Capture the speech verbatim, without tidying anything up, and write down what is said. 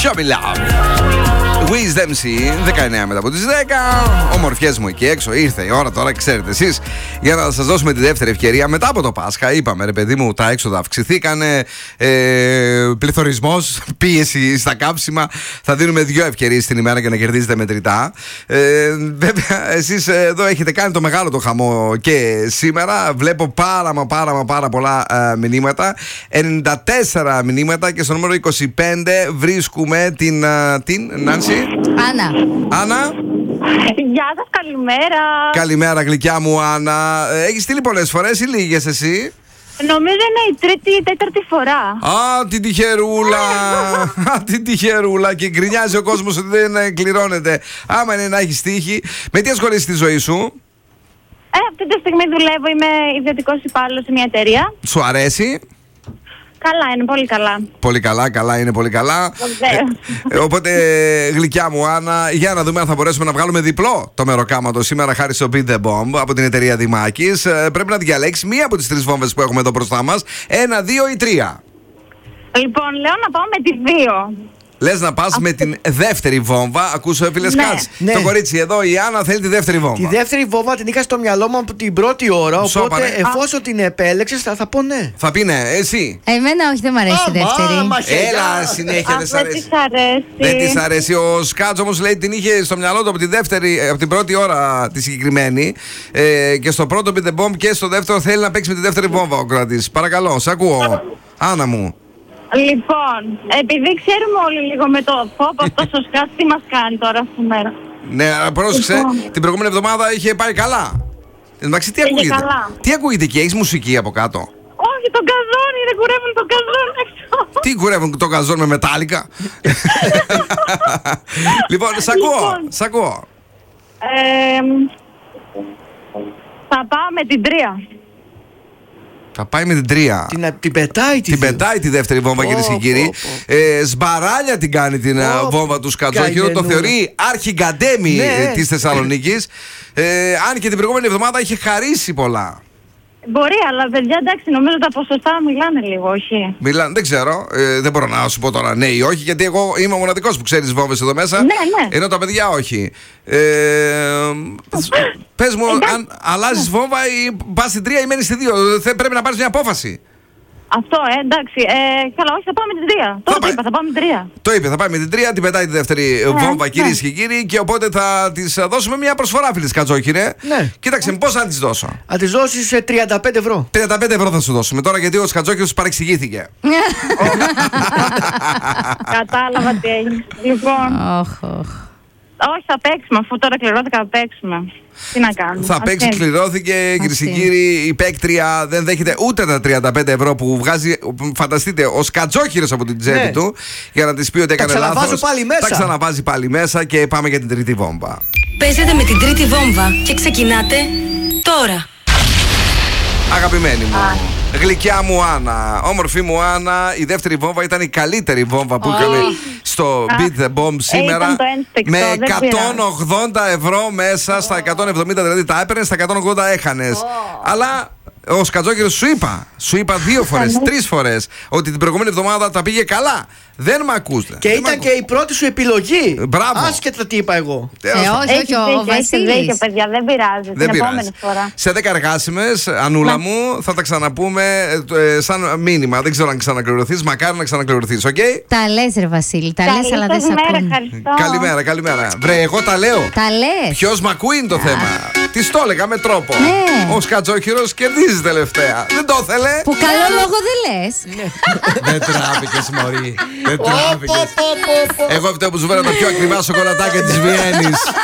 Show Me Love. Wiz εμ σι, δεκαεννιά μετά από τις δέκα. Ομορφιές μου εκεί έξω. Ήρθε η ώρα τώρα, ξέρετε εσείς, για να σας δώσουμε τη δεύτερη ευκαιρία. Μετά από το Πάσχα, είπαμε ρε παιδί μου, τα έξοδα αυξηθήκανε. Ε, πληθωρισμός, πίεση στα κάψιμα. Θα δίνουμε δύο ευκαιρίες την ημέρα για να κερδίζετε μετρητά. Ε, βέβαια, εσείς εδώ έχετε κάνει το μεγάλο το χαμό και σήμερα. Βλέπω πάρα μα πάρα μα πάρα πολλά ε, μηνύματα. ενενήντα τέσσερα μηνύματα και στο νούμερο είκοσι πέντε βρίσκουμε την, ε, την Νάνση. Άννα. Άννα. Γεια σας, καλημέρα. Καλημέρα, γλυκιά μου Άννα. Έχεις στείλει πολλές φορές ή λίγες εσύ? Νομίζω είναι η τρίτη ή τέταρτη φορά. Α, την τυχερούλα. Α, την τυχερούλα. Και γκρινιάζει ο κόσμος ότι δεν κληρώνεται. Άμα είναι να έχεις τύχη. Με τι ασχολείσαι στη ζωή σου? Ε, αυτή τη στιγμή δουλεύω, είμαι ιδιωτικός υπάλληλος σε μια εταιρεία. Σου αρέσει? Καλά, είναι πολύ καλά. Πολύ καλά, καλά είναι πολύ καλά. Ε, οπότε, γλυκιά μου Άννα, για να δούμε αν θα μπορέσουμε να βγάλουμε διπλό το μεροκάματο σήμερα χάρη στο Beat the Bomb από την εταιρεία Δημάκης. Ε, πρέπει να διαλέξεις μία από τις τρεις βόμβες που έχουμε εδώ μπροστά μας. Ένα, δύο ή τρία. Λοιπόν, λέω να πάω με τις δύο. Λες να πας με την δεύτερη βόμβα. Ακούσω, φίλε, Ναι. κάτσε. Ναι. Το κορίτσι εδώ, η Άννα, θέλει τη δεύτερη βόμβα. Τη δεύτερη βόμβα την είχα στο μυαλό μου από την πρώτη ώρα. Οπότε Σώπανε. εφόσον την επέλεξες θα, θα πω ναι. Θα πει ναι, εσύ. Εμένα όχι, δεν μ' αρέσει η δεύτερη. Έλα, συνέχεια Αχ, δεν σ' δεν αρέσει. της αρέσει. Δεν της αρέσει. Ο Σκάτς όμως λέει την είχε στο μυαλό του από τη δεύτερη, από την πρώτη ώρα τη συγκεκριμένη. Ε, και στο πρώτο Beat the Bomb και στο δεύτερο θέλει να παίξει με τη δεύτερη βόμβα ο κρατής. Παρακαλώ, σ' ακούω. Άννα μου. Λοιπόν, επειδή ξέρουμε όλοι λίγο με το φόβο αυτός ο Σκάτς τι μας κάνει τώρα σήμερα. Ναι, αλλά πρόσεξε, Λοιπόν. την προηγούμενη εβδομάδα είχε πάει καλά. Εντάξει, τι Πήγε ακούγεται. καλά. Τι ακούγεται εκεί, έχεις μουσική από κάτω? Όχι, τον καζόνι, δεν κουρεύουν τον καζόν έξω. Τι κουρεύουν το καζόν με μετάλλικα. Λοιπόν, σ' ακούω, Λοιπόν. σ' ακούω. Ε, θα πάω με την τρία. Θα πάει με την τρία. Την, την πετάει τη Την δύο. πετάει τη δεύτερη βόμβα, Πω, κυρίε και πω, κύριοι. πω. Ε, σμπαράλια την κάνει την α, Πω, βόμβα του Σκατζόχυρο. Το καημενούλα. θεωρεί αρχιγκαντέμι Ναι. τη Θεσσαλονίκη. Ε, αν και την προηγούμενη εβδομάδα είχε χαρίσει πολλά. Μπορεί, αλλά παιδιά, εντάξει, νομίζω τα ποσοστά μιλάνε λίγο, όχι. Μιλάνε, δεν ξέρω. Ε, δεν μπορώ να σου πω τώρα ναι ή όχι, γιατί εγώ είμαι ο μοναδικός που ξέρει βόμβες εδώ μέσα. Ναι, ναι. Ενώ τα παιδιά όχι. Ε, πες μου, αν αλλάζει βόμβα ή πας στην τρία ή μένεις στη δύο. Θε- Πρέπει να πάρεις μια απόφαση. Αυτό, ε, εντάξει. Ε, καλά, όχι, θα πάω με την τρία. Τώρα το πάει. είπα, θα πάω με την τρία. Το είπε, θα πάει με την τρία, την πετάει τη δεύτερη βόμβα, ναι. κυρίες και κύριοι, και οπότε θα τη δώσουμε μια προσφορά, φίλε Σκατζόχυρε. Ναι. Κοίταξε, πώς θα τη δώσω. Θα τη δώσει τριάντα πέντε ευρώ. τριάντα πέντε ευρώ θα σου δώσουμε τώρα, γιατί ο Σκατζόχυρος παρεξηγήθηκε. Κατάλαβα τι έγινε. Λοιπόν, Όχ, όχ. όχι, θα παίξουμε. Αφού τώρα κληρώθηκα, θα παίξουμε. Τι να κάνουμε. Θα Ας παίξει, είναι. κληρώθηκε, κυρίες και είναι. κύριοι. Η παίκτρια δεν δέχεται ούτε τα τριάντα πέντε ευρώ που βγάζει. Φανταστείτε, ο Σκατζόχυρος από την τσέπη Ναι. του, για να τη πει ότι έκανε ξαναβάζω λάθος. πάλι μέσα. Τα ξαναβάζει πάλι μέσα και πάμε για την τρίτη βόμβα. Παίζετε με την τρίτη βόμβα και ξεκινάτε τώρα. Αγαπημένη μου, γλυκιά μου Άννα, όμορφη μου Άννα, η δεύτερη βόμβα ήταν η καλύτερη βόμβα που είχαμε στο Beat the Bomb σήμερα. ήταν το ένστικτο, Με δεν εκατόν ογδόντα ευρώ μέσα, στα εκατόν εβδομήντα δηλαδή τα έπαιρνε, στα εκατόν ογδόντα έχανες. Αλλά ο Σκατζόχυρος σου είπα, σου είπα δύο φορές, τρεις φορές, ότι την προηγούμενη εβδομάδα τα πήγε καλά. Δεν μ' ακούστε. Και Δεν μ' ήταν ακού- και η πρώτη σου επιλογή. Μπράβο. Άσχετα τι είπα εγώ. Τέλος Ε, πάντων. όχι, όχι, Έχεις ο δίκιο, έχεις δίκιο, Βασίλης. παιδιά, δεν πειράζει. Δεν την πειράζει. επόμενη φορά. Σε δέκα εργάσιμες, Ανούλα μου, θα τα ξαναπούμε ε, σαν μήνυμα. Δεν ξέρω αν ξανακληρωθείς. Μακάρι να ξανακληρωθείς, οκ. Τα λες ρε Βασίλη, τα λες αλλά δεν σας σε μέρα, ακούνε. ευχαριστώ. Καλημέρα, καλημέρα. Βρε, εγώ τα λέω. Τα λες. Ποιος μ' ακούει είναι το θέμα. Τη το έλεγα με τρόπο. Ναι. Ο Σκατζόχυρος κερδίζει τελευταία. Δεν το ήθελε. Που καλό λόγο δεν λες. Δεν τράβηκες, μωρή. Δεν τράβηκες. Εγώ φταίω που σου φέρα τα πιο ακριβά σοκολατάκια της Βιέννης.